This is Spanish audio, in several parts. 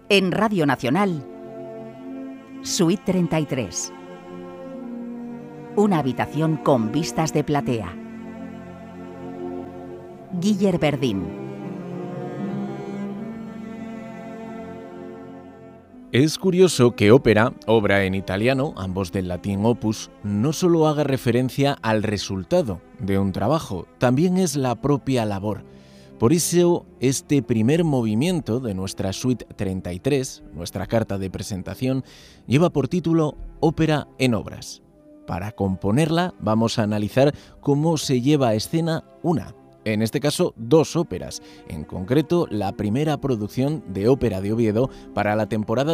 En Radio Nacional, Suite 33. Una habitación con vistas de platea. Guiller Verdín. Es curioso que ópera, obra en italiano, ambos del latín opus, no solo haga referencia al resultado de un trabajo, también es la propia labor. Por eso, este primer movimiento de nuestra Suite 33, nuestra carta de presentación, lleva por título Ópera en obras. Para componerla, vamos a analizar cómo se lleva a escena en este caso, dos óperas, en concreto la primera producción de ópera de Oviedo para la temporada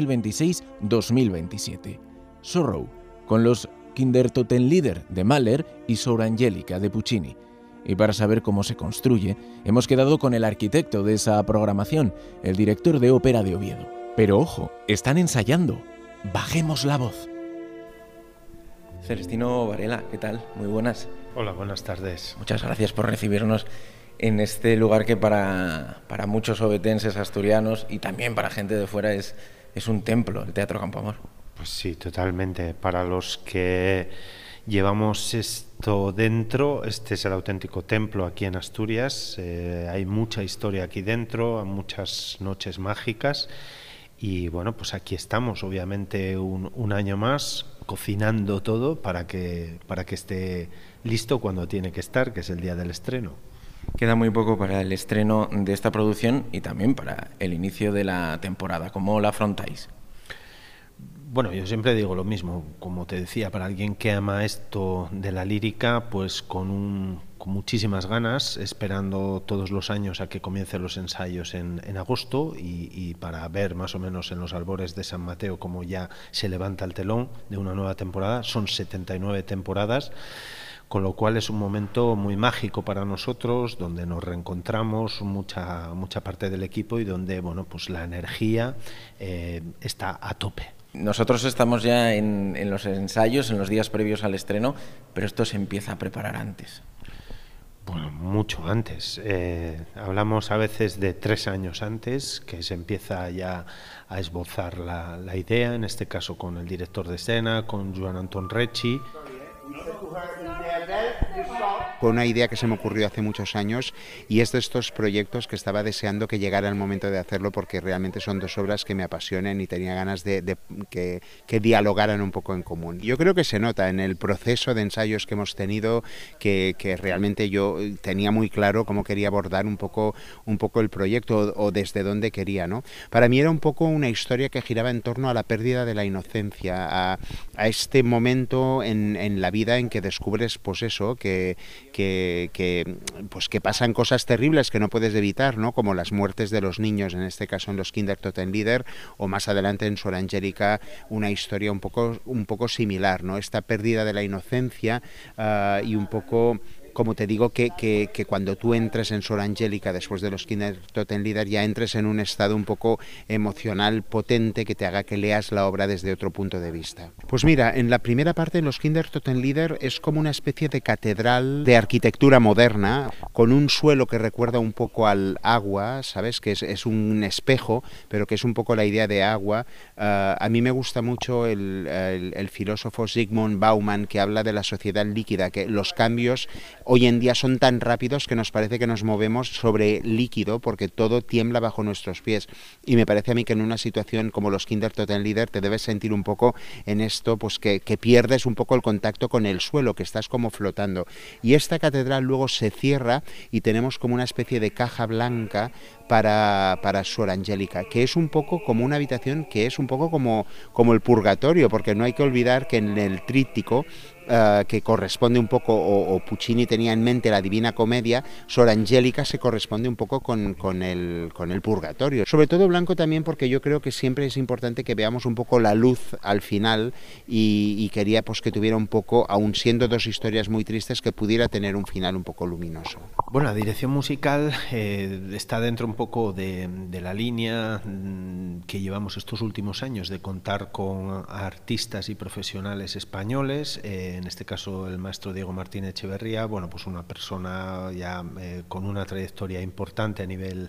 2026-2027, Sorrow, con los Kindertotenlieder de Mahler y Sor Angelica de Puccini. Y para saber cómo se construye, hemos quedado con el arquitecto de esa programación, el director de ópera de Oviedo. Pero ojo, están ensayando. Bajemos la voz. Celestino Varela, ¿qué tal? Muy buenas. Hola, buenas tardes. Muchas gracias por recibirnos en este lugar que para muchos ovetenses, asturianos y también para gente de fuera es un templo, el Teatro Campo Amor. Pues sí, totalmente. Para los que llevamos esto dentro, este es el auténtico templo aquí en Asturias. Hay mucha historia aquí dentro, hay muchas noches mágicas y bueno, pues aquí estamos, obviamente un año más, cocinando todo para que esté listo cuando tiene que estar, que es el día del estreno. Queda muy poco para el estreno de esta producción y también para el inicio de la temporada. ¿Cómo la afrontáis? Bueno, yo siempre digo lo mismo, como te decía, para alguien que ama esto de la lírica, pues con muchísimas ganas, esperando todos los años a que comiencen los ensayos en agosto y para ver más o menos en los albores de San Mateo cómo ya se levanta el telón de una nueva temporada. Son 79 temporadas, con lo cual es un momento muy mágico para nosotros, donde nos reencontramos mucha parte del equipo y donde bueno, pues la energía está a tope. Nosotros estamos ya en los ensayos, en los días previos al estreno, pero esto se empieza a preparar antes. Bueno, mucho antes. Hablamos a veces de 3 años antes, que se empieza ya a esbozar la idea, en este caso con el director de escena, con Joan Anton Recci. Fue una idea que se me ocurrió hace muchos años y es de estos proyectos que estaba deseando que llegara el momento de hacerlo porque realmente son dos obras que me apasionan y tenía ganas de que dialogaran un poco en común. Yo creo que se nota en el proceso de ensayos que hemos tenido que realmente yo tenía muy claro cómo quería abordar un poco el proyecto o desde dónde quería, ¿no? Para mí era un poco una historia que giraba en torno a la pérdida de la inocencia, a este momento en la vida en que descubres pues eso, que pasan cosas terribles que no puedes evitar, ¿no? Como las muertes de los niños, en este caso en los Kindertotenlieder, o más adelante en Sor Angelica, una historia un poco similar, ¿no? Esta pérdida de la inocencia y un poco, como te digo, que cuando tú entres en Sor Angelica después de los Kindertotenlieder ya entres en un estado un poco emocional potente que te haga que leas la obra desde otro punto de vista. Pues mira, en la primera parte en los Kindertotenlieder es como una especie de catedral de arquitectura moderna con un suelo que recuerda un poco al agua, ¿sabes? Que es un espejo, pero que es un poco la idea de agua. A mí me gusta mucho el filósofo Zygmunt Bauman, que habla de la sociedad líquida, que los cambios hoy en día son tan rápidos que nos parece que nos movemos sobre líquido porque todo tiembla bajo nuestros pies. Y me parece a mí que en una situación como los Kindertotenlieder te debes sentir un poco en esto, pues que pierdes un poco el contacto con el suelo, que estás como flotando. Y esta catedral luego se cierra y tenemos como una especie de caja blanca para Sor Angelica, que es un poco como una habitación que es un poco como el purgatorio, porque no hay que olvidar que en el tríptico que corresponde un poco, o Puccini tenía en mente la Divina Comedia, Sor Angelica se corresponde un poco con el purgatorio. Sobre todo blanco también porque yo creo que siempre es importante que veamos un poco la luz al final y quería pues que tuviera un poco, aun siendo dos historias muy tristes, que pudiera tener un final un poco luminoso. Bueno, la dirección musical está dentro un poco de la línea que llevamos estos últimos años de contar con artistas y profesionales españoles, en este caso el maestro Diego Martín Echeverría, bueno, pues una persona ya con una trayectoria importante a nivel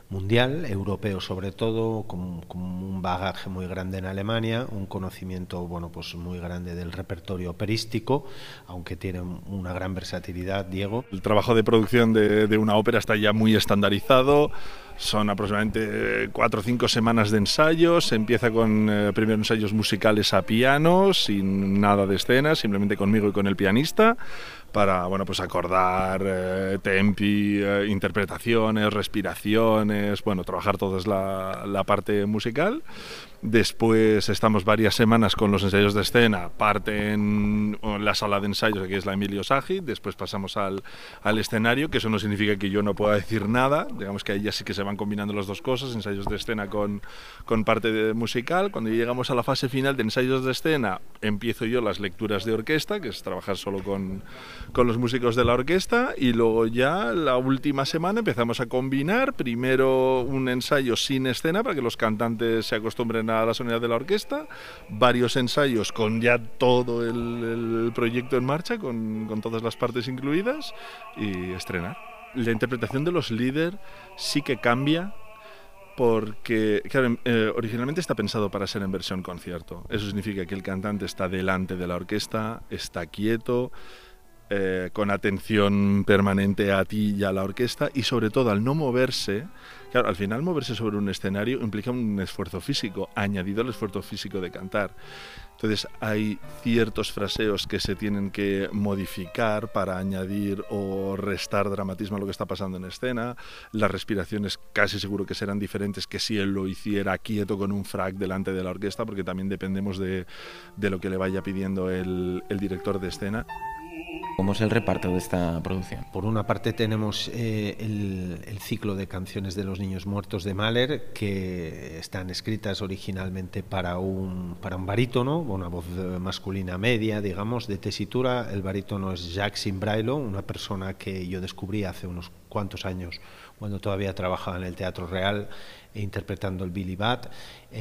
mundial, europeo sobre todo, con un bagaje muy grande en Alemania, un conocimiento pues muy grande del repertorio operístico, aunque tiene una gran versatilidad, Diego. El trabajo de producción de una ópera está ya muy estandarizado. Son aproximadamente 4 o 5 semanas de ensayos. Se empieza con primeros ensayos musicales a piano, sin nada de escena, simplemente conmigo y con el pianista, para pues acordar tempi, interpretaciones, respiraciones, trabajar toda la parte musical. Después estamos varias semanas con los ensayos de escena, parte en la sala de ensayos, que es la Emilio Sagi, después pasamos al escenario, que eso no significa que yo no pueda decir nada, digamos que ahí ya sí que se van combinando las dos cosas, ensayos de escena con parte musical. Cuando llegamos a la fase final de ensayos de escena, empiezo yo las lecturas de orquesta, que es trabajar solo con los músicos de la orquesta, y luego ya la última semana empezamos a combinar, primero un ensayo sin escena para que los cantantes se acostumbren a la sonoridad de la orquesta, varios ensayos con ya todo el proyecto en marcha, con todas las partes incluidas, y estrenar. La interpretación de los líder sí que cambia, porque claro, originalmente está pensado para ser en versión concierto. Eso significa que el cantante está delante de la orquesta, está quieto, con atención permanente a ti y a la orquesta, y sobre todo al no moverse. Claro, al final moverse sobre un escenario implica un esfuerzo físico, añadido al esfuerzo físico de cantar. Entonces hay ciertos fraseos que se tienen que modificar para añadir o restar dramatismo a lo que está pasando en escena. Las respiraciones casi seguro que serán diferentes que si él lo hiciera quieto con un frac delante de la orquesta, porque también dependemos de lo que le vaya pidiendo el director de escena. ¿Cómo es el reparto de esta producción? Por una parte tenemos el ciclo de canciones de los niños muertos de Mahler, que están escritas originalmente para un barítono, una voz masculina media, digamos, de tesitura. El barítono es Jacques Imbrailo, una persona que yo descubrí hace unos cuantos años, cuando todavía trabajaba en el Teatro Real, interpretando el Billy Budd,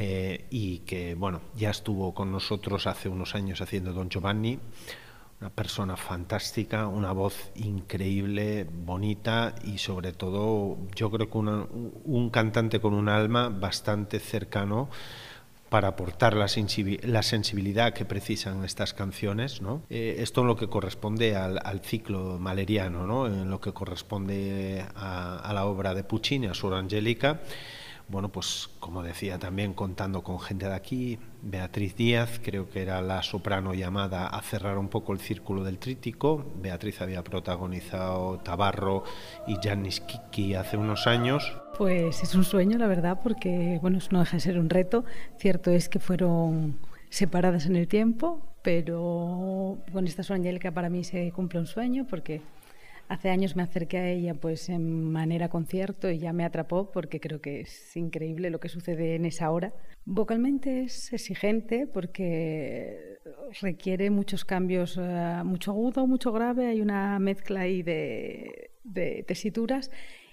y que ya estuvo con nosotros hace unos años haciendo Don Giovanni. Una persona fantástica, una voz increíble, bonita, y sobre todo yo creo que un cantante con un alma bastante cercano para aportar la sensibilidad que precisan estas canciones, ¿no? Esto en lo que corresponde al ciclo mahleriano, ¿no? En lo que corresponde a la obra de Puccini, a Suor Angelica. Pues como decía, también contando con gente de aquí, Beatriz Díaz, creo que era la soprano llamada a cerrar un poco el círculo del trítico. Beatriz había protagonizado Tabarro y Giannis Chicchi hace unos años. Pues es un sueño, la verdad, porque no deja de ser un reto. Cierto es que fueron separadas en el tiempo, pero con esta Suor Angélica para mí se cumple un sueño, porque hace años me acerqué a ella en manera concierto y ya me atrapó, porque creo que es increíble lo que sucede en esa hora. Vocalmente es exigente porque requiere muchos cambios, mucho agudo, mucho grave, hay una mezcla ahí de tesituras,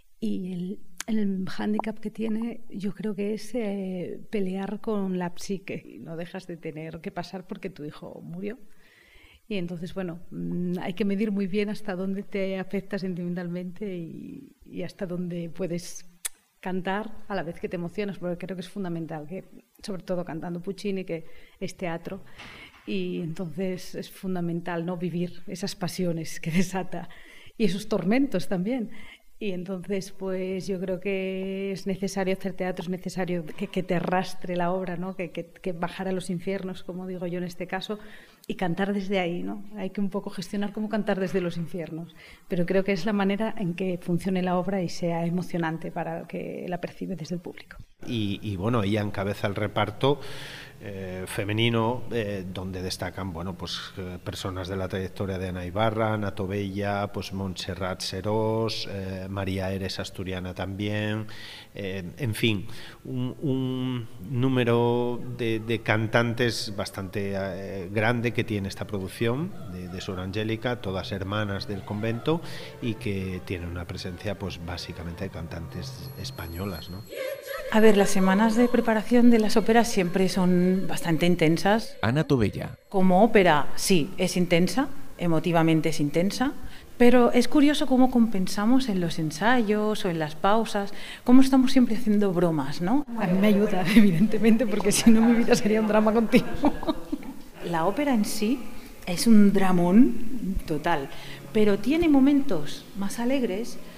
y el hándicap que tiene yo creo que es pelear con la psique. No dejas de tener que pasar porque tu hijo murió. Y entonces, hay que medir muy bien hasta dónde te afecta sentimentalmente y hasta dónde puedes cantar a la vez que te emocionas, porque creo que es fundamental, que sobre todo cantando Puccini, que es teatro, y entonces es fundamental no vivir esas pasiones que desata y esos tormentos también. Y entonces, pues yo creo que es necesario hacer teatro, es necesario que te arrastre la obra, ¿no? Que bajar a los infiernos, como digo yo en este caso, y cantar desde ahí, ¿no? Hay que un poco gestionar cómo cantar desde los infiernos, pero creo que es la manera en que funcione la obra y sea emocionante para el que la percibe desde el público. Y ella encabeza el reparto femenino, donde destacan personas de la trayectoria de Ana Ibarra, Ana Tobella, Montserrat Serós, María Eres asturiana también, en fin, un número de cantantes bastante grande que tiene esta producción de Suor Angélica, todas hermanas del convento, y que tienen una presencia básicamente de cantantes españolas, ¿no? A ver, las semanas de preparación de las óperas siempre son bastante intensas. Ana Tobella. Como ópera, sí, es intensa, emotivamente es intensa, Pero es curioso cómo compensamos en los ensayos o en las pausas, cómo estamos siempre haciendo bromas, ¿no? A mí me ayuda, evidentemente, porque si no mi vida sería un drama continuo. La ópera en sí es un dramón total, pero tiene momentos más alegres